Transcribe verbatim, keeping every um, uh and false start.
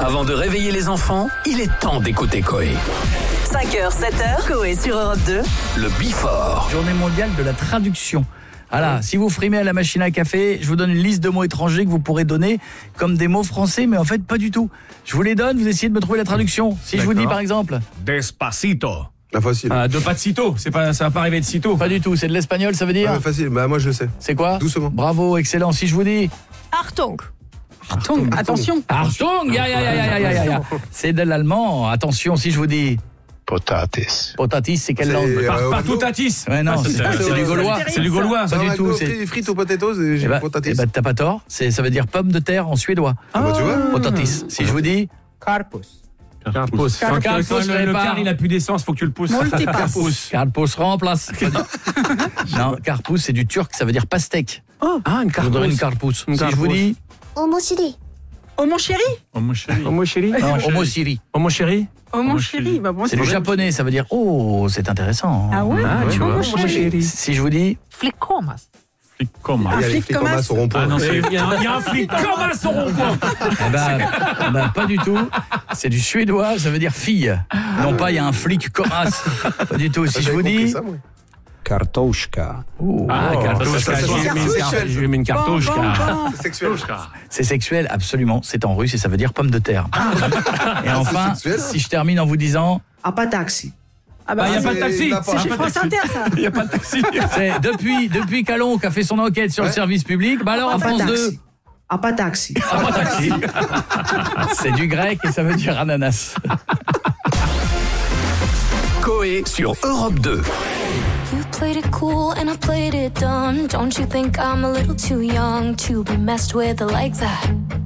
Avant de réveiller les enfants, il est temps d'écouter Coé. cinq heures, sept heures, Coé sur Europe deux. Le Before. Journée mondiale de la traduction. Voilà, si vous frimez à la machine à café, je vous donne une liste de mots étrangers que vous pourrez donner comme des mots français, mais en fait pas du tout. Je vous les donne, vous essayez de me trouver la traduction. Si D'accord. je vous dis par exemple Despacito. Ah, facile. Ah, de pas de sitôt, c'est pas, ça va pas arriver de sitôt. Pas du tout, c'est de l'espagnol, ça veut dire ah, facile, bah moi je le sais. C'est quoi? Doucement. Bravo, excellent. Si je vous dis Achtung. Achtung, attention. Achtung, ya ya ya ya ya ya ya. C'est de l'allemand. Attention, si je vous dis Potatis. Potatis, c'est quelle C'est, langue euh, Par, Partoutatis. Ouais, non, Ah, c'est, c'est, c'est du gaulois. C'est du gaulois. Pas du tout, c'est c'est frites aux potatoes et j'ai Eh ben, potatis. eh ben, t'as pas tort. C'est, ça veut dire pomme de terre en suédois. Ah, bah tu vois. Potatis. Si je vous dis Carpus. Carpus. Quand, quand, Carpus, quand le, le répare. car il a plus d'essence, faut que tu le pousses. Multipass. Carpus. Carpus remplace. Non, carpus, c'est du turc, ça veut dire pastèque. Ah, une Je vous donne une carpus. Si je vous dis Oh mon chéri. Oh mon chéri. Oh mon chéri. non, homosiri. Oh mon chéri. Oh mon chéri. Bah bon, C'est du japonais, ça veut dire oh, c'est intéressant. Ah ouais. Ah, tu Oh, vois. mon chéri. Si je vous dis Flicomas. Comment Il y a les flic flics comme en un- masse au rond-point. Ah non, c'est- il y, a un- il y a un flic comme un son rond-point. eh ben, eh ben, pas du tout. C'est du suédois, ça veut dire fille. Non pas il y a un flic comme as. Pas du tout. Si je vous dis Ça, moi. Kartoshka. oh, Ah, oh, cartouche. ça, ça, Je lui ai mis une ça, carte- je lui ai mis une cartouche. Bon, bon, bon. C'est sexuel. c'est sexuel, absolument. C'est en russe et ça veut dire pomme de terre. Et enfin, c'est sexuel. si je termine en vous disant Ah bah taxi. Ah bah Il n'y a c'est- pas de taxi. il a pas. c'est chez pas de France taxi. Inter ça. Il n'y a pas de taxi. c'est depuis depuis qu'Alon a fait son enquête sur le Ouais. service public, bah alors à Ah, pas France deux, taxi. Ah pas taxi. ah, pas taxi. C'est du grec et ça veut dire ananas. Coé sur Europe deux. You played it cool and I played it dumb. Don't you think I'm a little too young to be messed with like that?